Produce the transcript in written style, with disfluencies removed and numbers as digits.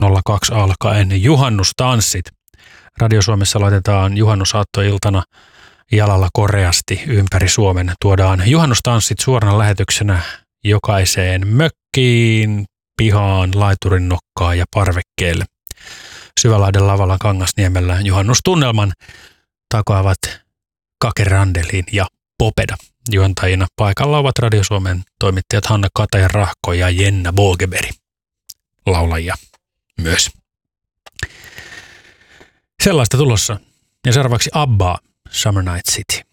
02 alkaen juhannustanssit. Radio Suomessa laitetaan juhannusaattoiltana jalalla koreasti ympäri Suomen. Tuodaan juhannustanssit suorana lähetyksenä jokaiseen mökkiin, pihaan, laiturin nokkaan ja parvekkeelle. Syvälahden lavalla Kangasniemellä juhannustunnelman takaavat Kake Randelin ja Popeda. Juontajina paikalla ovat Radio Suomen toimittajat Hanna Kataja-Rahko ja Jenna Bogeberi. Laulajia myös. Sellaista tulossa. Ja seuraavaksi Abbaa, Summer Night City.